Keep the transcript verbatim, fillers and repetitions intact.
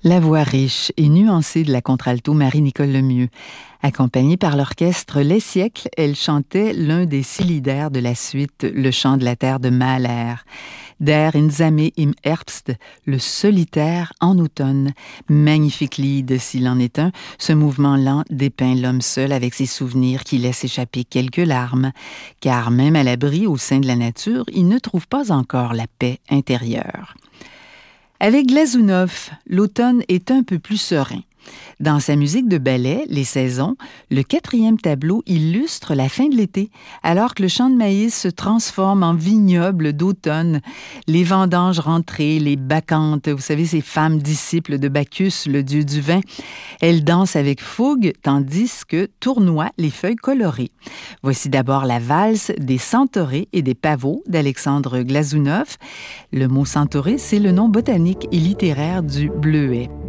La voix riche et nuancée de la contralto Marie-Nicole Lemieux. Accompagnée par l'orchestre Les Siècles, elle chantait l'un des six leaders de la suite Le chant de la terre de Mahler. Der Einsame im Herbst, le solitaire en automne. Magnifique lied s'il en est un, ce mouvement lent dépeint l'homme seul avec ses souvenirs qui laissent échapper quelques larmes. Car même à l'abri au sein de la nature, il ne trouve pas encore la paix intérieure. Avec Glazunov, l'automne est un peu plus serein. Dans sa musique de ballet, Les Saisons, le quatrième tableau illustre la fin de l'été, alors que le champ de maïs se transforme en vignoble d'automne. Les vendanges rentrées, les bacchantes, vous savez, ces femmes disciples de Bacchus, le dieu du vin, elles dansent avec fougue, tandis que tournoient les feuilles colorées. Voici d'abord la valse des centaurés et des pavots d'Alexandre Glazunov. Le mot centauré, c'est le nom botanique et littéraire du bleuet.